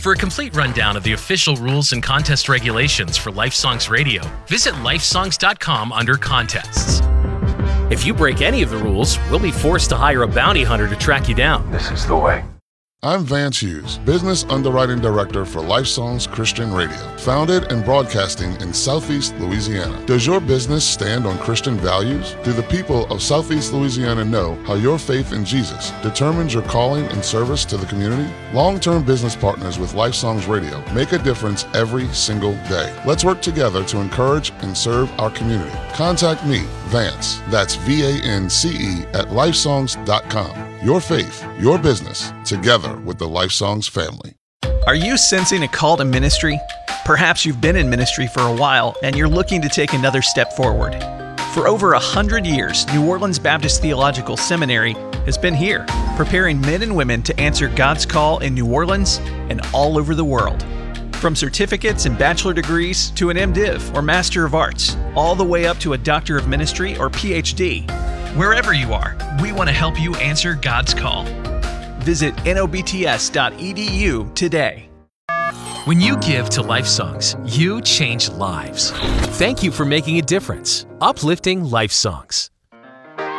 For a complete rundown of the official rules and contest regulations for LifeSongs Radio, visit lifesongs.com under Contests. If you break any of the rules, we'll be forced to hire a bounty hunter to track you down. This is the way. I'm Vance Hughes, Business Underwriting Director for LifeSongs Christian Radio, founded and broadcasting in Southeast Louisiana. Does your business stand on Christian values? Do the people of Southeast Louisiana know how your faith in Jesus determines your calling and service to the community? Long-term business partners with LifeSongs Radio make a difference every single day. Let's work together to encourage and serve our community. Contact me, Vance, that's V-A-N-C-E, at lifesongs.com. Your faith, your business, together with the LifeSongs family. Are you sensing a call to ministry? Perhaps you've been in ministry for a while and you're looking to take another step forward. For over 100 years, New Orleans Baptist Theological Seminary has been here, preparing men and women to answer God's call in New Orleans and all over the world. From certificates and bachelor degrees to an MDiv or Master of Arts, all the way up to a Doctor of Ministry or PhD. Wherever you are, we want to help you answer God's call. Visit nobts.edu today. When you give to LifeSongs, you change lives. Thank you for making a difference. Uplifting LifeSongs.